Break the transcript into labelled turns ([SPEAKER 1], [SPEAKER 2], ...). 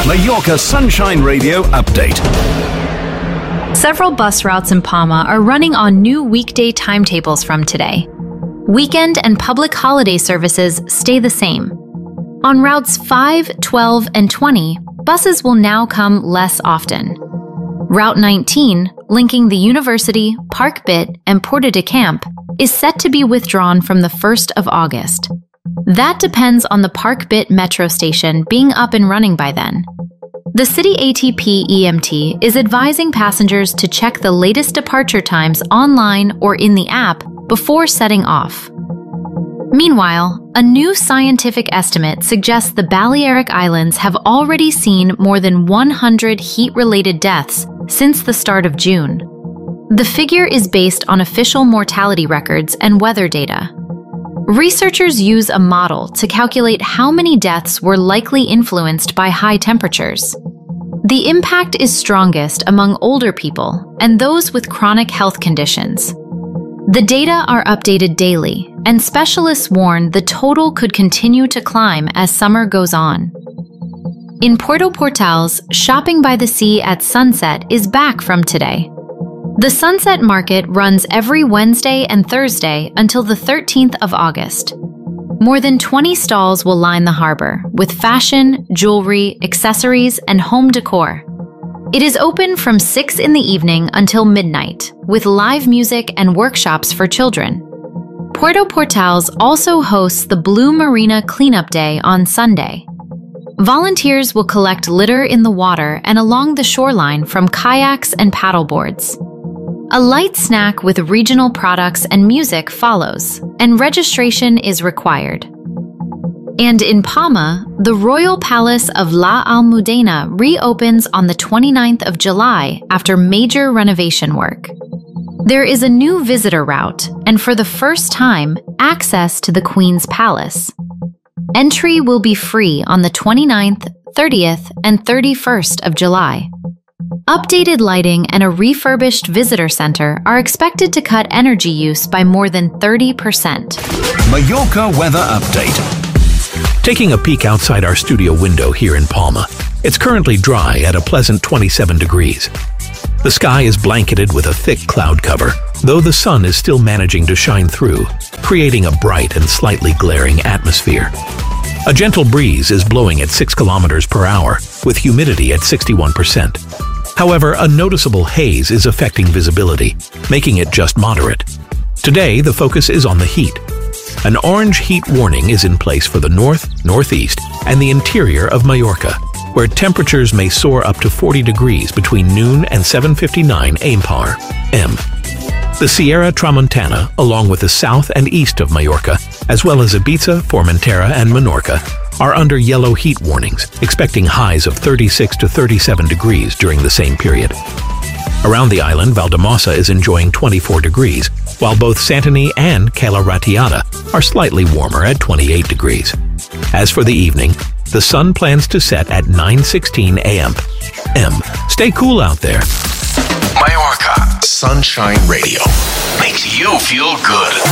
[SPEAKER 1] Mallorca Sunshine Radio update.
[SPEAKER 2] Several bus routes in Palma are running on new weekday timetables from today. Weekend and public holiday services stay the same. On routes 5, 12, and 20, buses will now come less often. Route 19, linking the University, Park Bit, and Porta de Camp, is set to be withdrawn from the 1st of August. That depends on the Park Bit metro station being up and running by then. The City ATP EMT is advising passengers to check the latest departure times online or in the app before setting off. Meanwhile, a new scientific estimate suggests the Balearic Islands have already seen more than 100 heat-related deaths since the start of June. The figure is based on official mortality records and weather data. Researchers use a model to calculate how many deaths were likely influenced by high temperatures. The impact is strongest among older people and those with chronic health conditions. The data are updated daily, and specialists warn the total could continue to climb as summer goes on. In Puerto Portales, shopping by the sea at sunset is back from today. The Sunset Market runs every Wednesday and Thursday until the 13th of August. More than 20 stalls will line the harbor, with fashion, jewelry, accessories, and home decor. It is open from 6 in the evening until midnight, with live music and workshops for children. Puerto Portales also hosts the Blue Marina Cleanup Day on Sunday. Volunteers will collect litter in the water and along the shoreline from kayaks and paddleboards. A light snack with regional products and music follows, and registration is required. And in Palma, the Royal Palace of La Almudena reopens on the 29th of July after major renovation work. There is a new visitor route, and for the first time, access to the Queen's Palace. Entry will be free on the 29th, 30th, and 31st of July. Updated lighting and a refurbished visitor center are expected to cut energy use by more than 30%.
[SPEAKER 1] Mallorca weather update.
[SPEAKER 3] Taking a peek outside our studio window here in Palma, it's currently dry at a pleasant 27 degrees. The sky is blanketed with a thick cloud cover, though the sun is still managing to shine through, creating a bright and slightly glaring atmosphere. A gentle breeze is blowing at 6 kilometers per hour, with humidity at 61%. However, a noticeable haze is affecting visibility, making it just moderate. Today, the focus is on the heat. An orange heat warning is in place for the north, northeast, and the interior of Mallorca, where temperatures may soar up to 40 degrees between noon and 7:59 AM. The Sierra Tramontana, along with the south and east of Mallorca, as well as Ibiza, Formentera, and Menorca, are under yellow heat warnings, expecting highs of 36 to 37 degrees during the same period. Around the island, Valdemasa is enjoying 24 degrees, while both Santany and Cala Ratiada are slightly warmer at 28 degrees. As for the evening, the sun plans to set at 9:16 AM. Stay cool out there.
[SPEAKER 1] Mallorca Sunshine Radio makes you feel good.